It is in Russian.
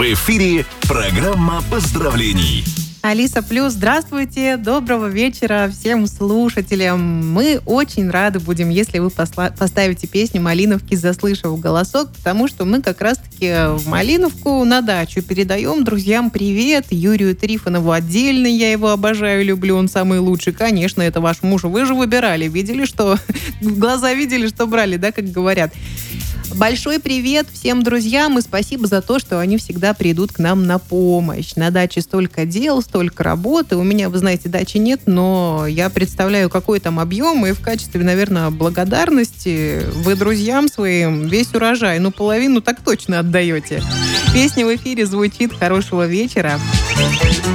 В эфире программа поздравлений. Алиса Плюс, здравствуйте, доброго вечера всем слушателям. Мы очень рады будем, если вы поставите песню «Малиновки», заслышав голосок, потому что мы как раз-таки в Малиновку на дачу передаем друзьям привет. Юрию Трифонову отдельно, я его обожаю, люблю, он самый лучший. Конечно, это ваш муж, вы же выбирали, видели, что... Глаза видели, что брали, да, как говорят. Большой привет всем друзьям и спасибо за то, что они всегда придут к нам на помощь. На даче столько дел, столько работы. У меня, вы знаете, дачи нет, но я представляю, какой там объем, и в качестве, наверное, благодарности вы друзьям своим весь урожай, половину так точно отдаете. Песня в эфире звучит. Хорошего вечера.